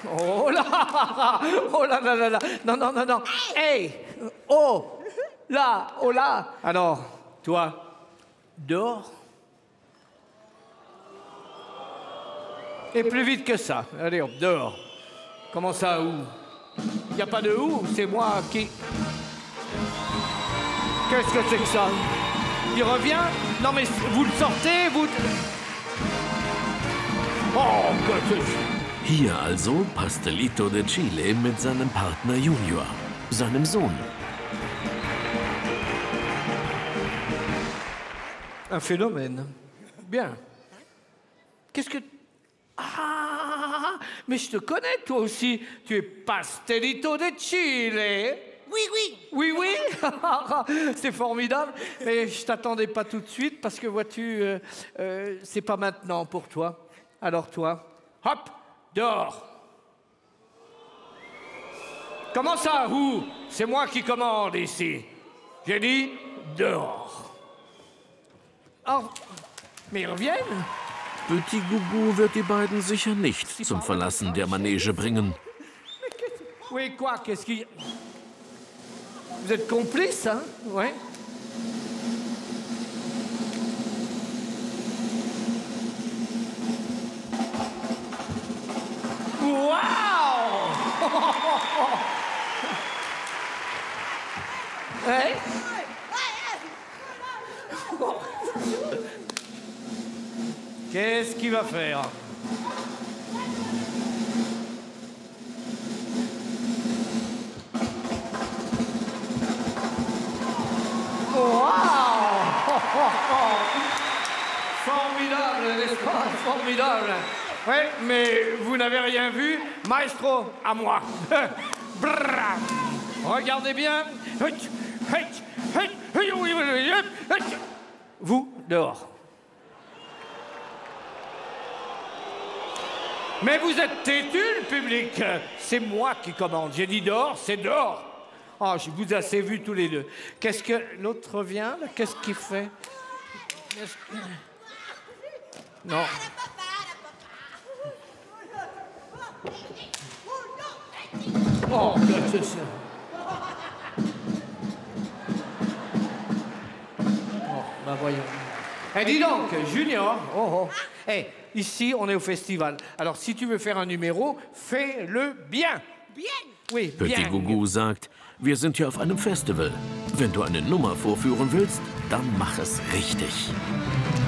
Oh là! Oh là là là là! Non, non, non, non! Hey! Oh! Là! Oh là! Alors, toi, dehors? Et plus vite que ça. Allez, hop, dehors. Comment ça, où? Il n'y a pas de où, c'est moi qui... Qu'est-ce que c'est que ça? Il revient? Non mais vous le sortez, vous... Oh Gott! Hier also Pastelito de Chile mit seinem Partner Junior, seinem Sohn. Un phénomène. Bien. Qu'est-ce que... Ah, mais je te connais, toi aussi. Tu es Pastelito de Chile. Oui, oui. Oui, oui. C'est formidable. Mais je t'attendais pas tout de suite parce que, vois-tu, c'est pas maintenant pour toi. Alors toi, hop, dehors. Comment ça, où? C'est moi qui commande ici. J'ai dit dehors. Oh, mais ils reviennent. Petit Gugu wird die beiden sicher nicht zum Verlassen der Manege bringen. Oui, quoi? Qu'est-ce qui... Vous êtes complices, hein? Ouais. Waouh! Ouais. Qu'est-ce qu'il va faire? Waouh! Formidable, n'est-ce pas? Formidable. Oui, mais vous n'avez rien vu. Maestro, à moi. Brrr. Regardez bien. Vous, dehors. Mais vous êtes têtu, le public. C'est moi qui commande. J'ai dit dehors, c'est dehors. Oh, je vous ai assez vus tous les deux. Qu'est-ce que... L'autre vient, là? Qu'est-ce qu'il fait? Non. Oh, c'est ça. Oh, bah voyons. Eh, dis donc, Junior. Oh, oh. Eh, ici, on est au festival. Alors, si tu veux faire un numéro, fais-le bien. Bien. Oui, Petit bien. Gugu sagt, wir sind hier auf einem Festival. Wenn du eine Nummer vorführen willst, dann mach es richtig.